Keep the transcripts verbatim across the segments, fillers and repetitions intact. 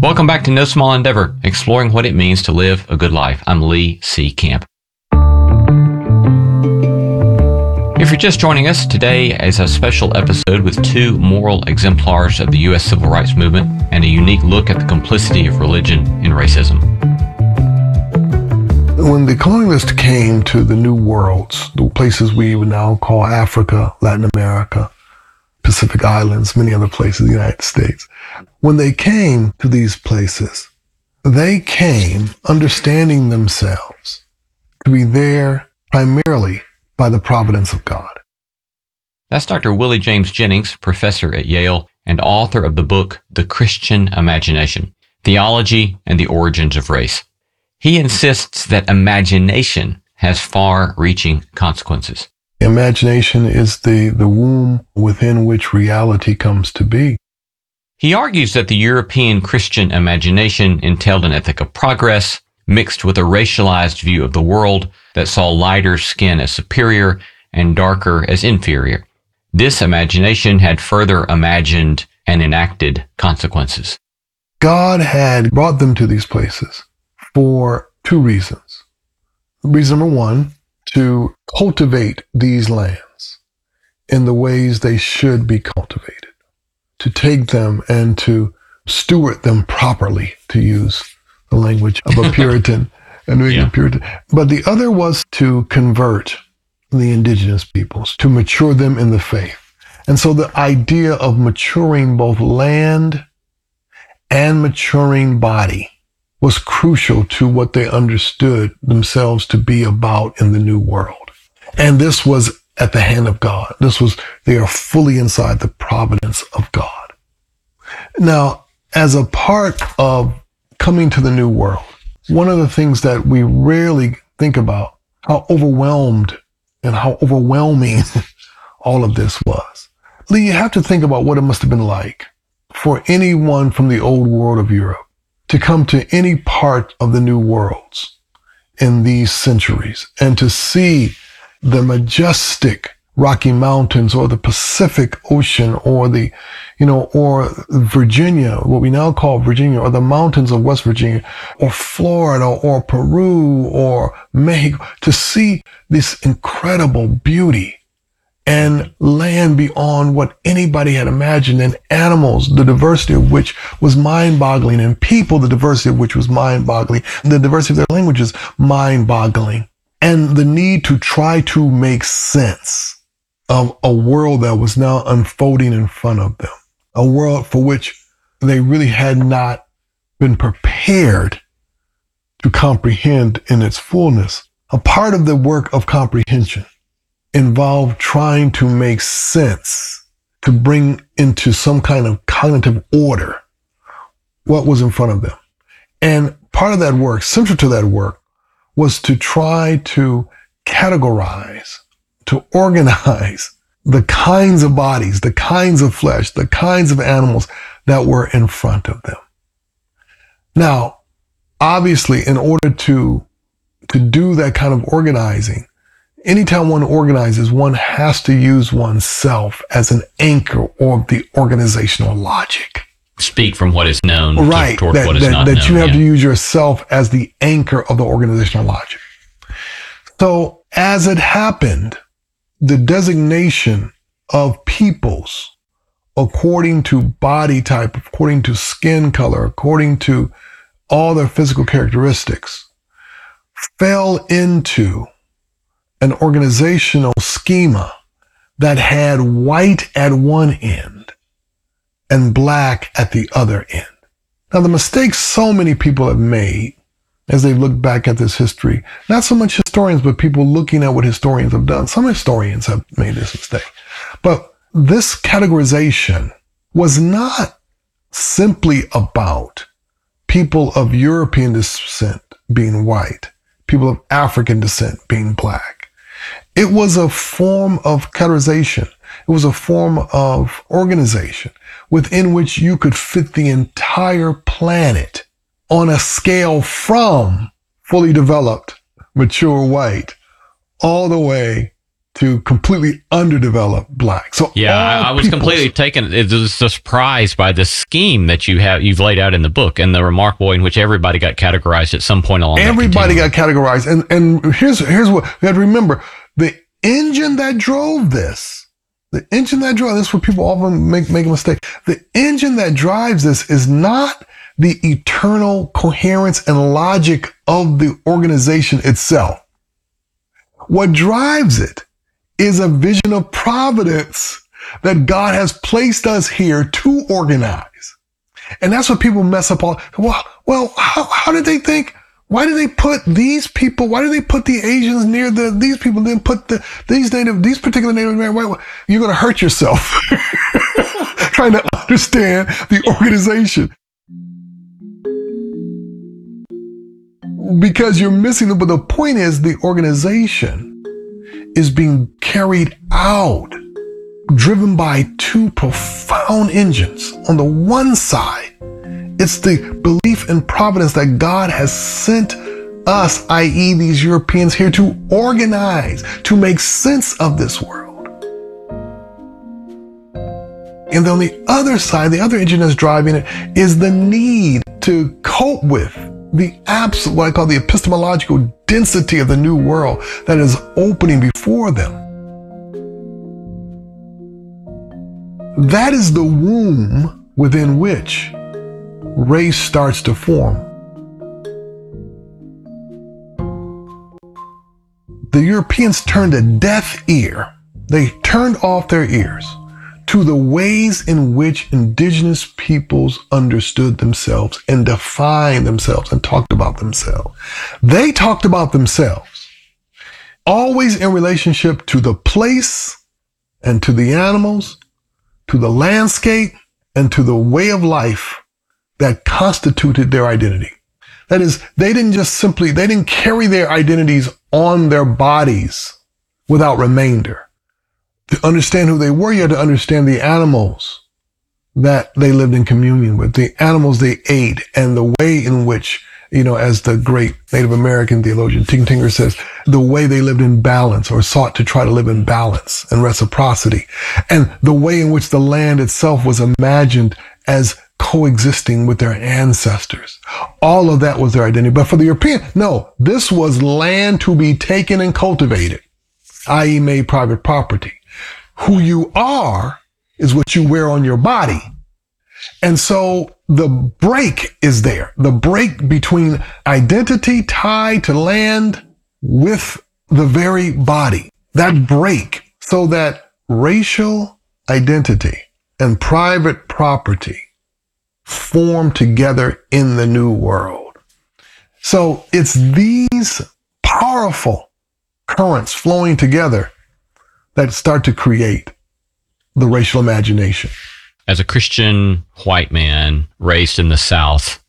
Welcome back to No Small Endeavor, exploring what it means to live a good life. I'm Lee C. Camp. If you're just joining us, today is a special episode with two moral exemplars of the U S Civil Rights Movement and a unique look at the complicity of religion in racism. When the colonialists came to the New Worlds, the places we would now call Africa, Latin America, Pacific Islands, many other places in the United States, when they came to these places, they came understanding themselves to be there primarily by the providence of God. That's Doctor Willie James Jennings, professor at Yale and author of the book, The Christian Imagination, Theology and the Origins of Race. He insists that imagination has far-reaching consequences. Imagination is the, the womb within which reality comes to be. He argues that the European Christian imagination entailed an ethic of progress, mixed with a racialized view of the world that saw lighter skin as superior and darker as inferior. This imagination had further imagined and enacted consequences. God had brought them to these places for two reasons. Reason number one, to cultivate these lands in the ways they should be cultivated, to take them and to steward them properly, to use the language of a Puritan, a New England yeah. Puritan. But the other was to convert the indigenous peoples, to mature them in the faith. And so the idea of maturing both land and maturing body was crucial to what they understood themselves to be about in the New World. And this was at the hand of God. This was, they are fully inside the providence of God. Now, as a part of coming to the New World, one of the things that we rarely think about, how overwhelmed and how overwhelming all of this was. Lee, you have to think about what it must have been like for anyone from the old world of Europe to come to any part of the New Worlds in these centuries and to see the majestic Rocky Mountains or the Pacific Ocean or the, you know, or Virginia, what we now call Virginia, or the mountains of West Virginia, or Florida, or Peru, or Mexico, to see this incredible beauty and land beyond what anybody had imagined, and animals, the diversity of which was mind-boggling, and people, the diversity of which was mind-boggling, the diversity of their languages, mind-boggling, and the need to try to make sense of a world that was now unfolding in front of them, a world for which they really had not been prepared to comprehend in its fullness. A part of the work of comprehension involved trying to make sense, to bring into some kind of cognitive order what was in front of them. And part of that work, central to that work, was to try to categorize, to organize the kinds of bodies, the kinds of flesh, the kinds of animals that were in front of them. Now, obviously, in order to, to do that kind of organizing, anytime one organizes, one has to use oneself as an anchor of the organizational logic. Speak from what is known right, toward that, what is that, not that known. you have yeah. to use yourself as the anchor of the organizational logic. So as it happened, the designation of peoples according to body type, according to skin color, according to all their physical characteristics, fell into an organizational schema that had white at one end and black at the other end. Now, the mistakes so many people have made as they look back at this history, not so much historians, but people looking at what historians have done. Some historians have made this mistake. But this categorization was not simply about people of European descent being white, people of African descent being black. It was a form of categorization. It was a form of organization within which you could fit the entire planet on a scale from fully developed, mature white, all the way to completely underdeveloped blacks. So yeah, I, I was peoples, completely taken. It was surprised by the scheme that you have you've laid out in the book, and the remarkable way in which everybody got categorized at some point along. Everybody got categorized, and and here's here's what you have to remember: the engine that drove this, the engine that drove this, is where people often make make a mistake. The engine that drives this is not the eternal coherence and logic of the organization itself. What drives it is a vision of providence that God has placed us here to organize. And that's what people mess up all. Well, well, how, how did they think? Why did they put these people? Why did they put the Asians near the, these people? Then put the, these native, these particular Native American, you're going to hurt yourself trying to understand the organization. Because you're missing it. But the point is the organization is being carried out, driven by two profound engines. On the one side, it's the belief in providence that God has sent us, that is these Europeans, here to organize, to make sense of this world. And on the other side, the other engine that's driving it is the need to cope with the absolute, what I call the epistemological density of the new world that is opening before them. That is the womb within which race starts to form. The Europeans turned a deaf ear. They turned off their ears to the ways in which indigenous peoples understood themselves and defined themselves and talked about themselves. They talked about themselves always in relationship to the place and to the animals, to the landscape, and to the way of life that constituted their identity. That is, they didn't just simply, they didn't carry their identities on their bodies without remainder. To understand who they were, you had to understand the animals that they lived in communion with, the animals they ate, and the way in which, you know, as the great Native American theologian Tintinger says, the way they lived in balance or sought to try to live in balance and reciprocity, and the way in which the land itself was imagined as coexisting with their ancestors. All of that was their identity. But for the European, no, this was land to be taken and cultivated, that is made private property. Who you are is what you wear on your body. And so the break is there. The break between identity tied to land with the very body. That break, so that racial identity and private property form together in the new world. So it's these powerful currents flowing together that start to create the racial imagination. As a Christian white man raised in the South,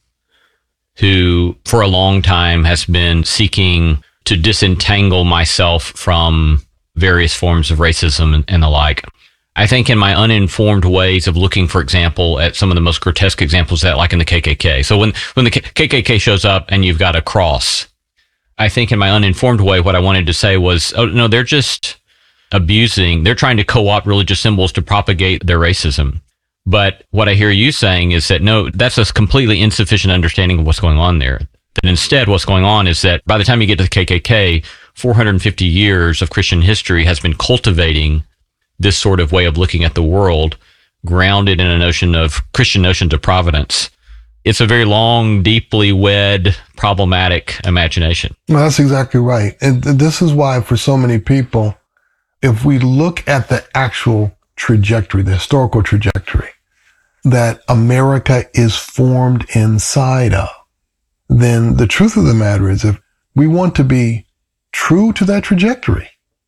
who for a long time has been seeking to disentangle myself from various forms of racism and, and the like, I think in my uninformed ways of looking, for example, at some of the most grotesque examples of that, like in the K K K. So when, when the K K K shows up and you've got a cross, I think in my uninformed way, what I wanted to say was, oh, no, they're just abusing, they're trying to co-opt religious symbols to propagate their racism. But what I hear you saying is that, no, that's a completely insufficient understanding of what's going on there. That instead, what's going on is that by the time you get to the K K K, four hundred fifty years of Christian history has been cultivating this sort of way of looking at the world, grounded in a notion of Christian notions of providence. It's a very long, deeply wed, problematic imagination. Well, that's exactly right. And this is why for so many people, if we look at the actual trajectory, the historical trajectory that America is formed inside of, then the truth of the matter is, if we want to be true to that trajectory,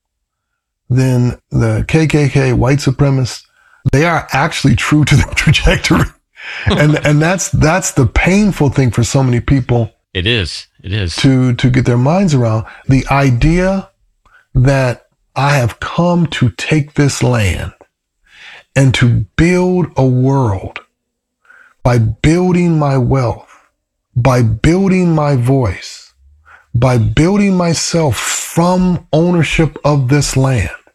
then the K K K, white supremacists, they are actually true to that trajectory. and and that's that's the painful thing for so many people. It is. It is. To, to get their minds around the idea that I have come to take this land and to build a world by building my wealth, by building my voice, by building myself from ownership of this land.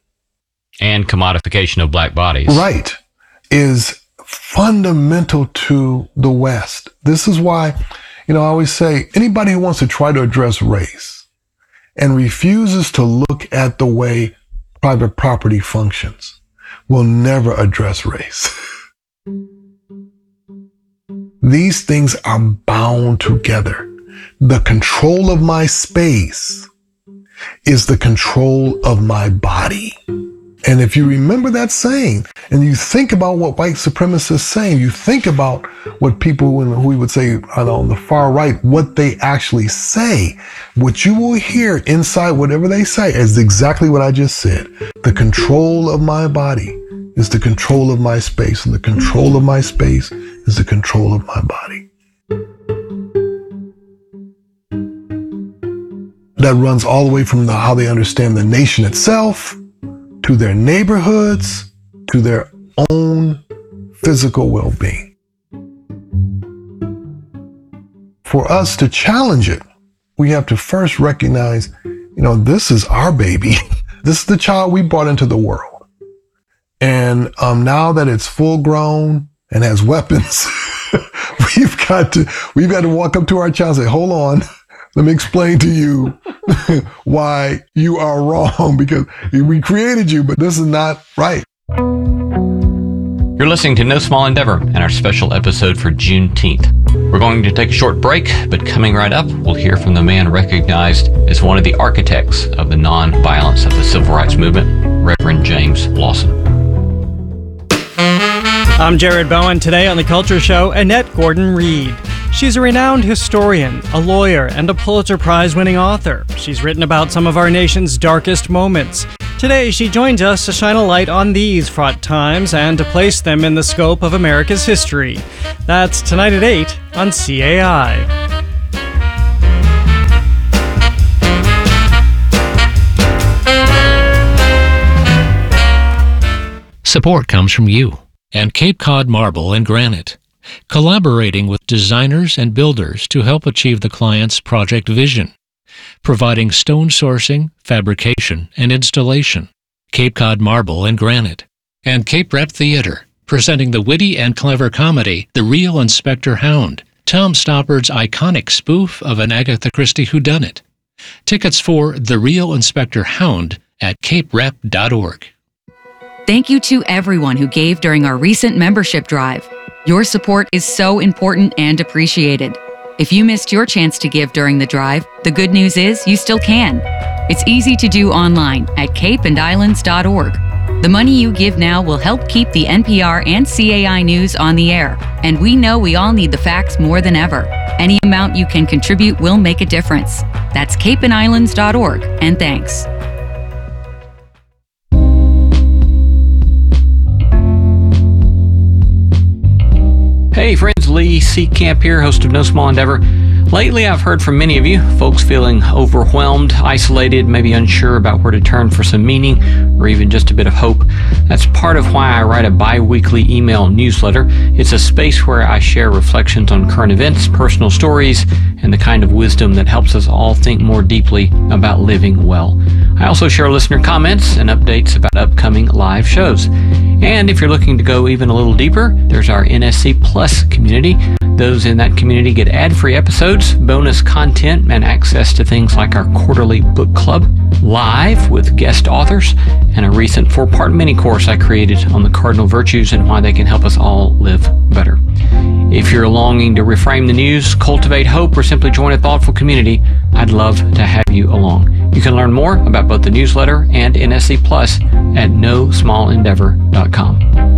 And commodification of black bodies. Right. Is fundamental to the West. This is why, you know, I always say anybody who wants to try to address race and refuses to look at the way private property functions will never address race. These things are bound together. The control of my space is the control of my body. And if you remember that saying, and you think about what white supremacists saying, you think about what people who we would say on the far right, what they actually say, what you will hear inside whatever they say is exactly what I just said. The control of my body is the control of my space, and the control of my space is the control of my body. That runs all the way from the, how they understand the nation itself, to their neighborhoods, to their own physical well-being. For us to challenge it, we have to first recognize, you know, this is our baby. This is the child we brought into the world. And um, now that it's full grown and has weapons, we've got to, we've got to walk up to our child and say, hold on, let me explain to you why you are wrong, because we created you, but this is not right. You're listening to No Small Endeavor and our special episode for Juneteenth. We're going to take a short break, but coming right up, we'll hear from the man recognized as one of the architects of the nonviolence of the civil rights movement, Reverend James Lawson. I'm Jared Bowen. Today on The Culture Show, Annette Gordon-Reed. She's a renowned historian, a lawyer, and a Pulitzer Prize-winning author. She's written about some of our nation's darkest moments. Today, she joins us to shine a light on these fraught times and to place them in the scope of America's history. That's tonight at eight on C A I. Support comes from you and Cape Cod Marble and Granite, collaborating with designers and builders to help achieve the client's project vision, providing stone sourcing, fabrication, and installation. Cape Cod Marble and Granite. And Cape Rep Theater, presenting the witty and clever comedy The Real Inspector Hound, Tom Stoppard's iconic spoof of an Agatha Christie whodunit. Tickets for The Real Inspector Hound at cape rep dot org. Thank you to everyone who gave during our recent membership drive. Your support is so important and appreciated. If you missed your chance to give during the drive, the good news is you still can. It's easy to do online at cape and islands dot org. The money you give now will help keep the N P R and C A I News on the air, and we know we all need the facts more than ever. Any amount you can contribute will make a difference. That's cape and islands dot org, and thanks. Hey friends, Lee Seacamp here, host of No Small Endeavor. Lately, I've heard from many of you, folks feeling overwhelmed, isolated, maybe unsure about where to turn for some meaning, or even just a bit of hope. That's part of why I write a bi-weekly email newsletter. It's a space where I share reflections on current events, personal stories, and the kind of wisdom that helps us all think more deeply about living well. I also share listener comments and updates about upcoming live shows. And if you're looking to go even a little deeper, there's our N S C Plus community. Those in that community get ad-free episodes, bonus content, and access to things like our quarterly book club, live with guest authors, and a recent four-part mini-course I created on the cardinal virtues and why they can help us all live better. If you're longing to reframe the news, cultivate hope, or simply join a thoughtful community, I'd love to have you along. You can learn more about both the newsletter and N S C Plus at no small endeavor dot com.